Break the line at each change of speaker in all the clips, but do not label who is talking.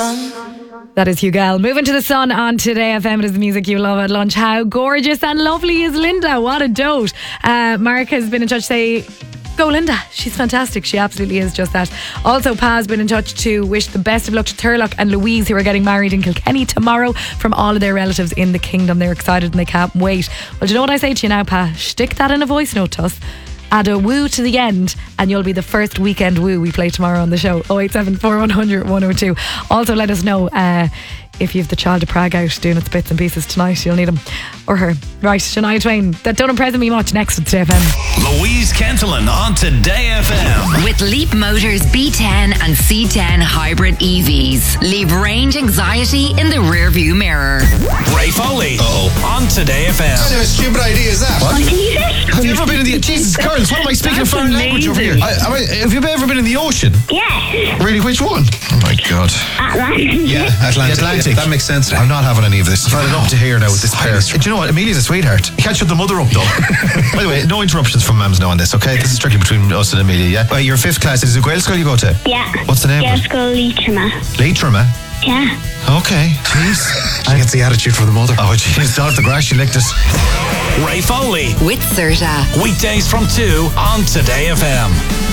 That is Hugel. Moving to the sun on Today FM. It is the music you love at lunch. How gorgeous and lovely is Linda? What a dote. Mark has been in touch to say, go Linda, she's fantastic. She absolutely is just that. Also, Pa's been in touch to wish the best of luck to Thurlock and Louise, who are getting married in Kilkenny tomorrow, from all of their relatives in the kingdom. They're excited and they can't wait. Well, do you know what I say to you now, Pa? Stick that in a voice note to us. Add a woo to the end and you'll be the first weekend woo we play tomorrow on the show. 087 4100 102. Also let us know if you've the child of Prague out doing its bits and pieces tonight. You'll need him or her. Right, Shania Twain. That don't impress me much. Next on Today FM.
Louise Kentelin on Today FM.
With Leap Motors B10 and C10 hybrid EVs. Leave range anxiety in the rearview mirror.
Ray Foley on Today FM.
What kind of a stupid idea is that?
What?
Have you ever been in the... Jesus, Currents, what am I speaking a foreign language over here? Have you ever been in the ocean?
Yes.
Really, which one? Oh my God.
Atlantic.
Yeah, Atlantic.
That makes sense.
I'm not having any of this. I've had it up to here now with this pair. Do you know what? Amelia's a sweetheart. You can't shut the mother up though. By the way, no interruptions from Mams now on this, okay? This is strictly between us and Amelia, yeah? Right, you're 5th class. Is it Gael school you go to?
Yeah.
What's the name of it?
School Leitrim.
Leitrim?
Yeah.
Okay. Jeez. She gets the attitude from the mother. Oh, jeez. Down at the grass, she licked us.
Ray Foley.
With Serta.
Weekdays from 2 on Today FM.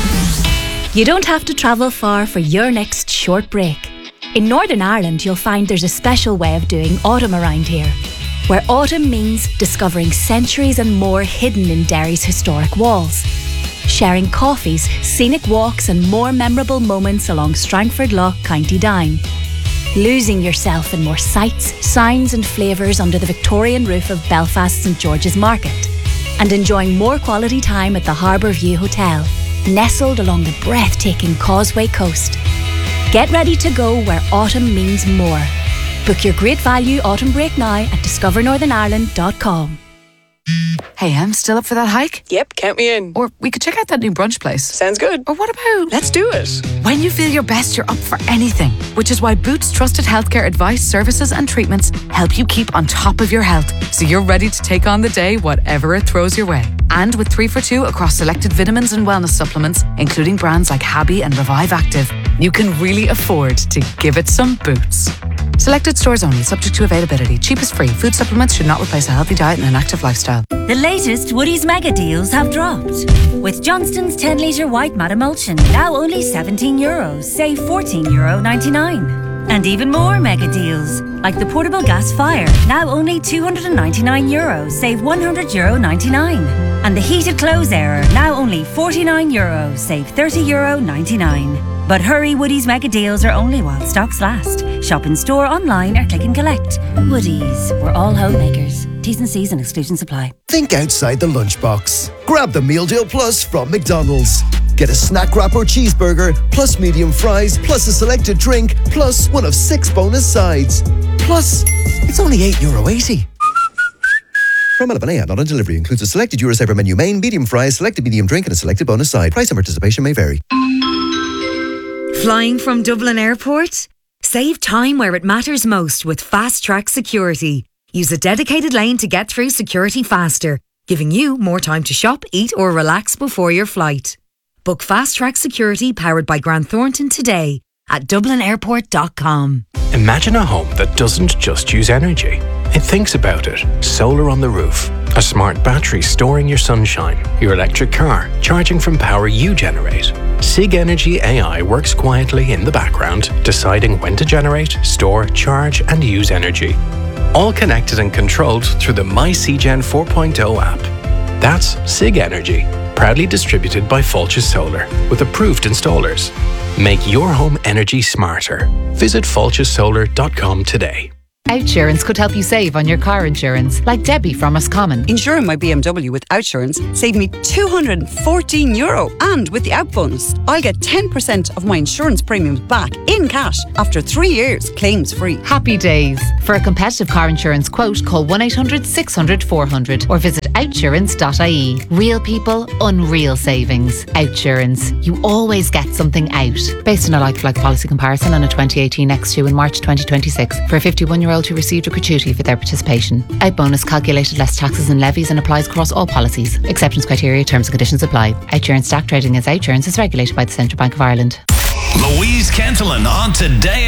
You don't have to travel far for your next short break. In Northern Ireland, you'll find there's a special way of doing autumn around here, where autumn means discovering centuries and more hidden in Derry's historic walls. Sharing coffees, scenic walks and more memorable moments along Strangford Lough, County Down. Losing yourself in more sights, sounds and flavours under the Victorian roof of Belfast St George's Market. And enjoying more quality time at the Harbour View Hotel, nestled along the breathtaking Causeway Coast. Get ready to go where autumn means more. Book your great value autumn break now at discovernorthernireland.com.
Hey, I'm still up for that hike?
Yep, count me in.
Or we could check out that new brunch place.
Sounds good.
Or what about...
Let's do it.
When you feel your best, you're up for anything. Which is why Boots trusted healthcare advice, services and treatments help you keep on top of your health. So you're ready to take on the day, whatever it throws your way. And with 3 for 2 across selected vitamins and wellness supplements, including brands like Habby and Revive Active, you can really afford to give it some Boots. Selected stores only, subject to availability. Cheapest free. Food supplements should not replace a healthy diet and an active lifestyle.
The latest Woodies mega deals have dropped. With Johnston's 10-litre white matte emulsion, now only €17, save €14.99. And even more mega deals, like the portable gas fire, now only €299, save €100.99. And the heated clothes airer, now only €49, save €30.99. But hurry, Woodies mega deals are only while stocks last. Shop in store, online or click and collect. Woodies, we're all homemakers. T's and C's and exclusions apply.
Think outside the lunchbox. Grab the Meal Deal Plus from McDonald's. Get a snack wrap or cheeseburger, plus medium fries, plus a selected drink, plus one of 6 bonus sides. Plus, it's only €8.80. From Alabama, not on delivery. Includes a selected Eurosaver menu main, medium fries, selected medium drink and a selected bonus side. Price and participation may vary.
Flying from Dublin Airport? Save time where it matters most with Fast Track Security. Use a dedicated lane to get through security faster, giving you more time to shop, eat or relax before your flight. Book Fast Track Security powered by Grant Thornton today at dublinairport.com.
Imagine a home that doesn't just use energy. It thinks about it. Solar on the roof, a smart battery storing your sunshine, your electric car charging from power you generate. SIG Energy AI works quietly in the background, deciding when to generate, store, charge and use energy. All connected and controlled through the MyCGen 4.0 app. That's SIG Energy, proudly distributed by Fulches Solar, with approved installers. Make your home energy smarter. Visit fulchessolar.com today.
Outsurance could help you save on your car insurance, like Debbie from Roscommon.
Insuring my BMW with Outsurance saved me €214, and with the Out bonus, I'll get 10% of my insurance premiums back in cash after 3 years, claims free.
Happy days. For a competitive car insurance quote, call 1-800-600-400 or visit outsurance.ie. Real people, unreal savings. Outsurance. You always get something out. Based on a like-for-like policy comparison on a 2018 X2 in March 2026 for a 51-year-old who received a gratuity for their participation. Out bonus calculated less taxes and levies and applies across all policies. Exceptions, criteria, terms and conditions apply. Outsurance stock trading as Outsurance is regulated by the Central Bank of Ireland.
Louise Kentelin on Today